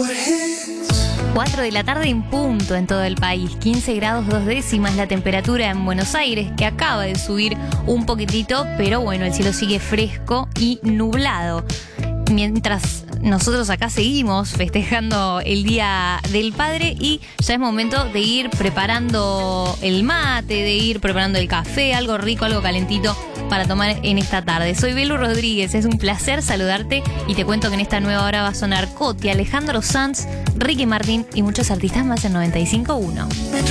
4 de la tarde en punto en todo el país, 15 grados 2 décimas la temperatura en Buenos Aires, que acaba de subir un poquitito, pero bueno, el cielo sigue fresco y nublado. Mientras nosotros acá seguimos festejando el Día del Padre y ya es momento de ir preparando el mate, de ir preparando el café, algo rico, algo calentito para tomar en esta tarde. Soy Belu Rodríguez, es un placer saludarte y te cuento que en esta nueva hora va a sonar Coti, Alejandro Sanz, Ricky Martin y muchos artistas más en 95.1.